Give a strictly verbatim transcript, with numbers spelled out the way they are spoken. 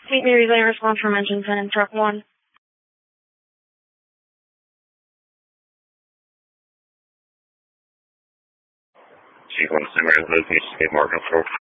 Meet me relay response from engine ten, truck one. Sequence, Emerald location, get more control.